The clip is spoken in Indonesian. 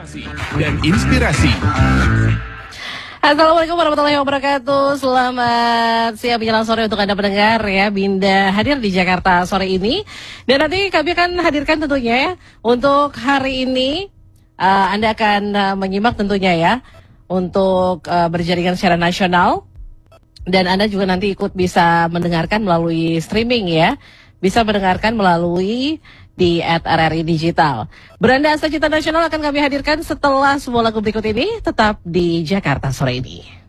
dan inspirasi. Assalamualaikum warahmatullahi wabarakatuh. Selamat siang menjelang sore untuk Anda pendengar ya. Binda hadir di Jakarta sore ini. Dan nanti kami akan hadirkan tentunya ya, untuk hari ini Anda akan menyimak tentunya ya untuk berjaringan secara nasional. Dan Anda juga nanti ikut bisa mendengarkan melalui streaming ya. Bisa mendengarkan melalui di @RRI Digital. Beranda Asta Cita Nasional akan kami hadirkan setelah sebuah lagu berikut ini. Tetap di Jakarta sore ini.